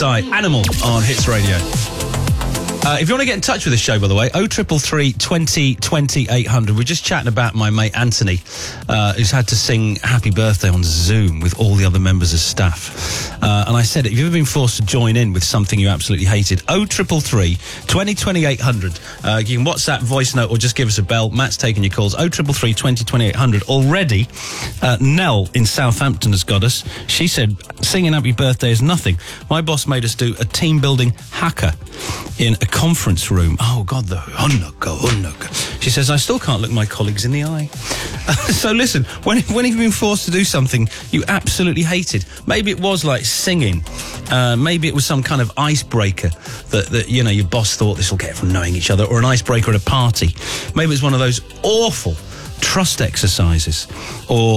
Psy, Animal on Hits Radio. If you want to get in touch with the show, by the way, 0333 20 20 800. We're just chatting about my mate Anthony, who's had to sing Happy Birthday on Zoom with all the other members of staff. And I said, if you've ever been forced to join in with something you absolutely hated, 0333 20 20 800. You can WhatsApp, voice note, or just give us a bell. Matt's taking your calls. 0333 20 20 800. Already, Nell in Southampton has got us. She said, singing Happy Birthday is nothing. My boss made us do a team-building haka in a conference room. Oh, God, the hunnuka. She says, I still can't look my colleagues in the eye. So listen, when you've been forced to do something you absolutely hated, maybe it was like singing, maybe it was some kind of icebreaker that you know, your boss thought this will get from knowing each other, or an icebreaker at a party. Maybe it's one of those awful trust exercises, or